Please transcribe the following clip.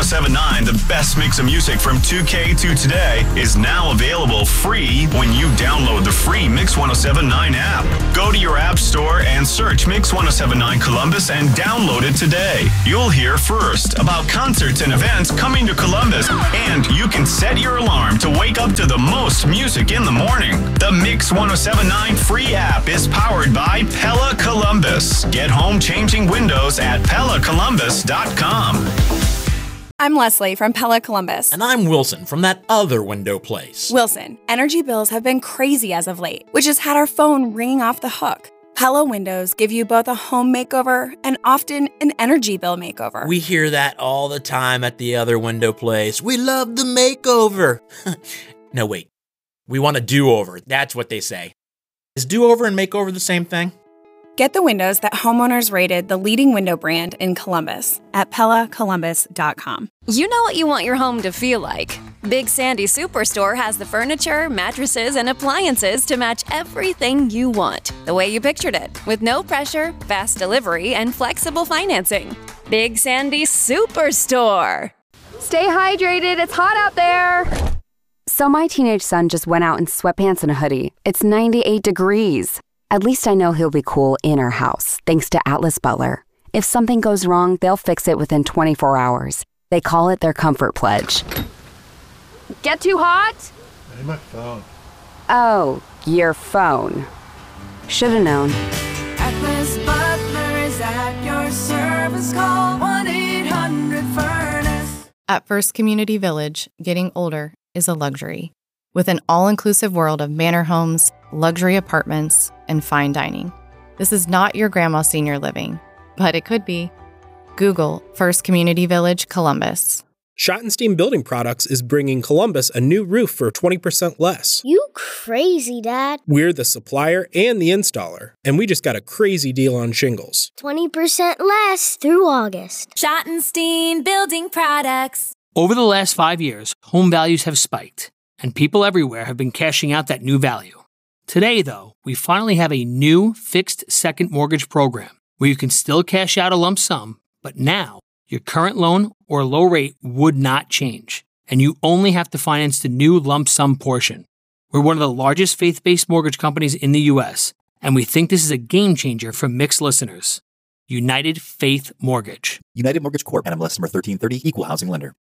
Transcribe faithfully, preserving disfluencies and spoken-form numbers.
ten seventy-nine, the best mix of music from two K to today, is now available free when you download the free Mix ten seventy-nine app. Go to your app store and search Mix ten seventy-nine Columbus and download it today. You'll hear first about concerts and events coming to Columbus, and you can set your alarm to wake up to the most music in the morning. The Mix ten seventy-nine free app is powered by Pella Columbus. Get home changing windows at pella columbus dot com. I'm Leslie from Pella Columbus. And I'm Wilson from that other window place. Wilson, energy bills have been crazy as of late, which has had our phone ringing off the hook. Pella windows give you both a home makeover and often an energy bill makeover. We hear that all the time at the other window place. We love the makeover. No, wait. We want a do-over. That's what they say. Is do-over and makeover the same thing? Get the windows that homeowners rated the leading window brand in Columbus at pella columbus dot com. You know what you want your home to feel like. Big Sandy Superstore has the furniture, mattresses, and appliances to match everything you want, the way you pictured it, with no pressure, fast delivery, and flexible financing. Big Sandy Superstore. Stay hydrated, it's hot out there. So my teenage son just went out in sweatpants and a hoodie. It's ninety-eight degrees. At least I know he'll be cool in our house, thanks to Atlas Butler. If something goes wrong, they'll fix it within twenty-four hours. They call it their Comfort Pledge. Get too hot? Hey, my phone. Oh, your phone. Should've known. Atlas Butler is at your service. Call one eight hundred furnace. At First Community Village, getting older is a luxury. With an all-inclusive world of manor homes, luxury apartments, and fine dining. This is not your grandma's senior living, but it could be. Google First Community Village, Columbus. Schottenstein Building Products is bringing Columbus a new roof for twenty percent less. You crazy, Dad. We're the supplier and the installer, and we just got a crazy deal on shingles. twenty percent less through August. Schottenstein Building Products. Over the last five years, home values have spiked, and people everywhere have been cashing out that new value. Today, though, we finally have a new fixed second mortgage program where you can still cash out a lump sum, but now your current loan or low rate would not change, and you only have to finance the new lump sum portion. We're one of the largest faith-based mortgage companies in the U S, and we think this is a game changer for mixed listeners. United Faith Mortgage. United Mortgage Corp. N M L S number thirteen thirty, Equal Housing Lender.